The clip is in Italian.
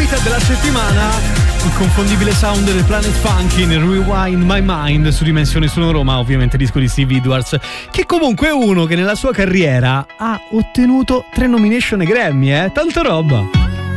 novità della settimana, il confondibile sound del Planet Funky in Rewind My Mind su Dimensione Suono Roma, ovviamente disco di Steve Edwards, che comunque è uno che nella sua carriera ha ottenuto 3 nomination ai Grammy, tanta roba.